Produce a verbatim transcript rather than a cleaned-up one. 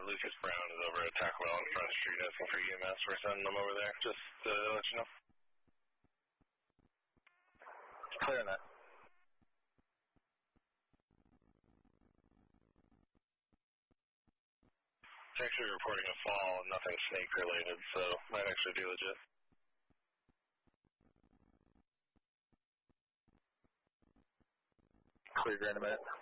Lucas Brown is over at Taco Bell on Front Street asking for E M S. We're sending them over there. Just to let you know. Clear on that. It's actually reporting a fall, nothing snake related, so might actually be legit. Clear in a minute.